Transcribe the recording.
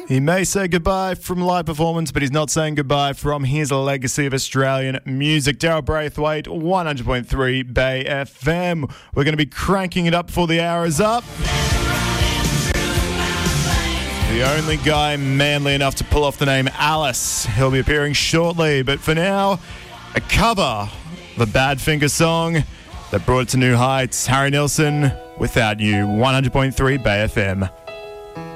goodbye. He may say goodbye from live performance, but he's not saying goodbye from his legacy of Australian music. Daryl Braithwaite, 100.3 Bay FM. We're going to be cranking it up before the hour is up. The only guy manly enough to pull off the name Alice. He'll be appearing shortly, but for now, a cover of a Badfinger song that brought it to new heights. Harry Nilsson, Without You, 100.3 Bay FM.